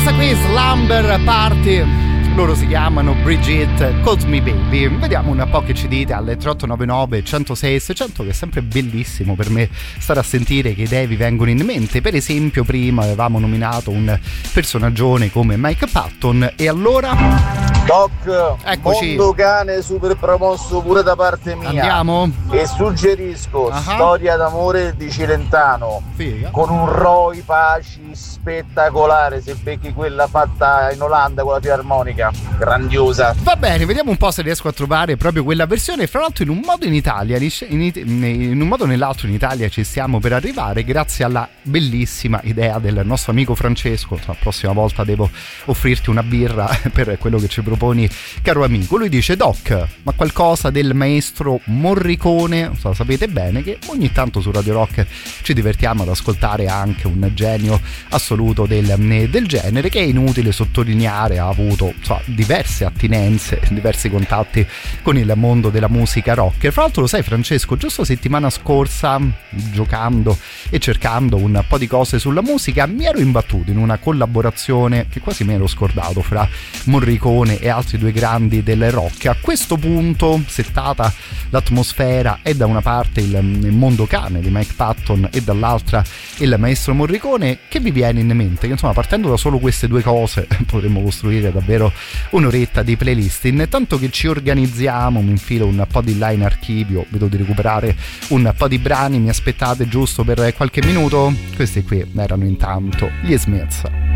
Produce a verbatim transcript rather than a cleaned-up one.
Questa qui è Slumber Party. Loro si chiamano Brigitte, Call Me Baby. Vediamo un po' che ci dite alle tre otto nove nove centosei seicento, che è sempre bellissimo per me stare a sentire che idee vi vengono in mente. Per esempio prima avevamo nominato un personaggione come Mike Patton, e allora... Doc, eccoci. Mondo Cane super promosso pure da parte mia. Andiamo. E suggerisco uh-huh. Storia d'amore di Cilentano. Figa. Con un Roy Paci spettacolare, se becchi quella fatta in Olanda con la filarmonica, grandiosa. Va bene, vediamo un po' se riesco a trovare proprio quella versione. Fra l'altro in un modo in Italia, in, in un modo o nell'altro in Italia ci stiamo per arrivare, grazie alla bellissima idea del nostro amico Francesco. La prossima volta devo offrirti una birra per quello che ci proponi, caro amico. Lui dice: Doc, ma qualcosa del maestro Morricone? So, sapete bene che ogni tanto su Radio Rock ci divertiamo ad ascoltare anche un genio assoluto del, del genere, che è inutile sottolineare ha avuto so, diverse attinenze, diversi contatti con il mondo della musica rock. Fra l'altro lo sai Francesco, giusto settimana scorsa, giocando e cercando un po' di cose sulla musica, mi ero imbattuto in una collaborazione che quasi mi ero scordato fra Morricone e altri due grandi del rock. A questo punto, settata l'atmosfera, è da una parte il, il mondo cane di Mike Patton e dall'altra il maestro Morricone, che vi viene in mente? Che insomma, partendo da solo queste due cose potremmo costruire davvero un'oretta di playlist. Intanto che ci organizziamo, mi infilo un po' di là in archivio, vedo di recuperare un po' di brani. Mi aspettate giusto per qualche minuto? Questi qui erano intanto gli Smiths.